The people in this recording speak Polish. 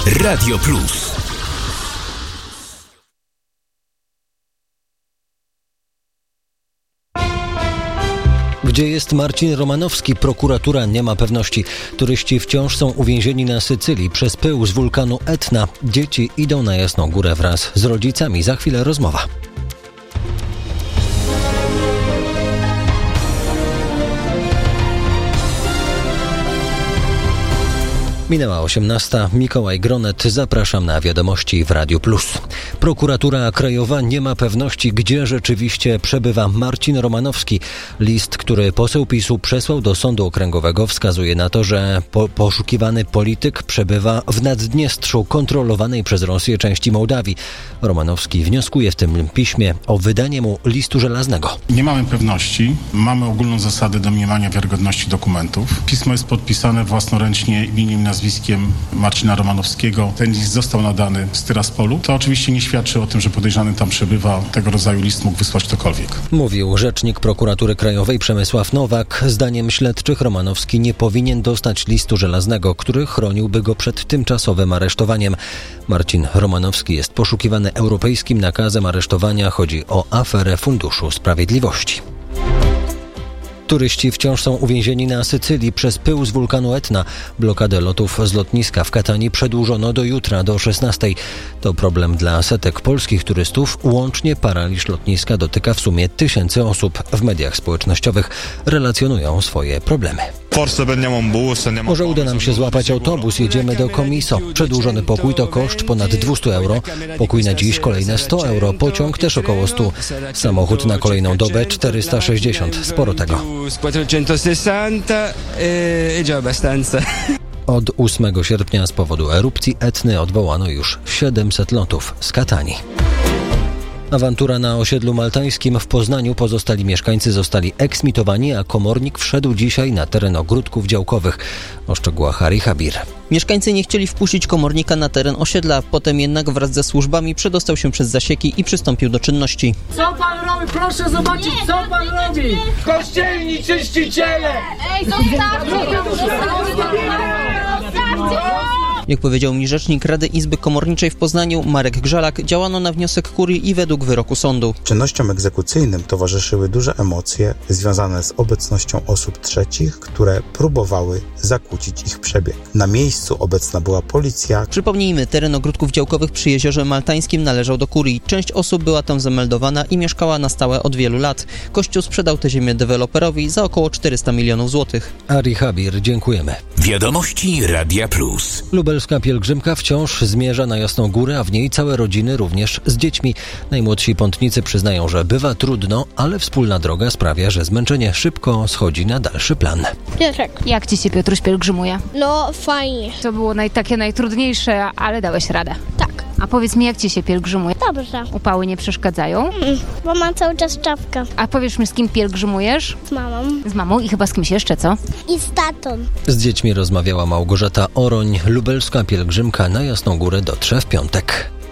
Radio Plus. Gdzie jest Marcin Romanowski? Prokuratura nie ma pewności. Turyści wciąż są uwięzieni na Sycylii przez pył z wulkanu Etna. Dzieci idą na Jasną Górę wraz z rodzicami. Za chwilę rozmowa. Minęła 18. Mikołaj Gronet. Zapraszam na wiadomości w Radiu Plus. Prokuratura Krajowa nie ma pewności, gdzie rzeczywiście przebywa Marcin Romanowski. List, który poseł PiS-u przesłał do Sądu Okręgowego, wskazuje na to, że poszukiwany polityk przebywa w Naddniestrzu, kontrolowanej przez Rosję części Mołdawii. Romanowski wnioskuje w tym piśmie o wydanie mu listu żelaznego. Nie mamy pewności. Mamy ogólną zasadę domniemania wiarygodności dokumentów. Pismo jest podpisane własnoręcznie imieniem i nazwiskiem Marcina Romanowskiego. Ten list został nadany z Tyraspolu. To oczywiście nie świadczy o tym, że podejrzany tam przebywa. Tego rodzaju list mógł wysłać ktokolwiek. Mówił rzecznik Prokuratury Krajowej Przemysław Nowak. Zdaniem śledczych Romanowski nie powinien dostać listu żelaznego, który chroniłby go przed tymczasowym aresztowaniem. Marcin Romanowski jest poszukiwany europejskim nakazem aresztowania. Chodzi o aferę Funduszu Sprawiedliwości. Turyści wciąż są uwięzieni na Sycylii przez pył z wulkanu Etna. Blokadę lotów z lotniska w Katanii przedłużono do jutra, do 16. To problem dla setek polskich turystów. Łącznie paraliż lotniska dotyka w sumie tysięcy osób. W mediach społecznościowych relacjonują swoje problemy. Może uda nam się złapać autobus, jedziemy do Comiso. Przedłużony pokój to koszt ponad 200 euro. Pokój na dziś kolejne 100 euro. Pociąg też około 100. Samochód na kolejną dobę 460. Sporo tego. Od 8 sierpnia z powodu erupcji Etny odwołano już 700 lotów z Katanii. Awantura na osiedlu maltańskim w Poznaniu. Pozostali mieszkańcy zostali eksmitowani, a komornik wszedł dzisiaj na teren ogródków działkowych. O szczegółach Ari Habir. Mieszkańcy nie chcieli wpuścić komornika na teren osiedla, potem jednak wraz ze służbami przedostał się przez zasieki i przystąpił do czynności. Co pan robi? Proszę zobaczyć, co pan robi! Kościelni czyściciele! Ej, zostawcie! Jak powiedział mi rzecznik Rady Izby Komorniczej w Poznaniu, Marek Grzalak, działano na wniosek kurii i według wyroku sądu. Czynnościom egzekucyjnym towarzyszyły duże emocje związane z obecnością osób trzecich, które próbowały zakłócić ich przebieg. Na miejscu obecna była policja. Przypomnijmy, teren ogródków działkowych przy Jeziorze Maltańskim należał do kurii. Część osób była tam zameldowana i mieszkała na stałe od wielu lat. Kościół sprzedał tę ziemię deweloperowi za około 400 milionów złotych. Ari Habir, dziękujemy. Wiadomości Radia Plus. Lubelska pielgrzymka wciąż zmierza na Jasną Górę, a w niej całe rodziny, również z dziećmi. Najmłodsi pątnicy przyznają, że bywa trudno, ale wspólna droga sprawia, że zmęczenie szybko schodzi na dalszy plan. Piotrek. Jak ci się, Piotruś, pielgrzymuje? No, fajnie. To było takie najtrudniejsze, ale dałeś radę. Tak. A powiedz mi, jak ci się pielgrzymuje? Dobrze. Upały nie przeszkadzają? Bo mam cały czas czapkę. A powiesz mi, z kim pielgrzymujesz? Z mamą. Z mamą i chyba z kimś jeszcze, co? I z tatą. Z dziećmi rozmawiała Małgorzata Oroń. Lubelska pielgrzymka na Jasną Górę dotrze w piątek.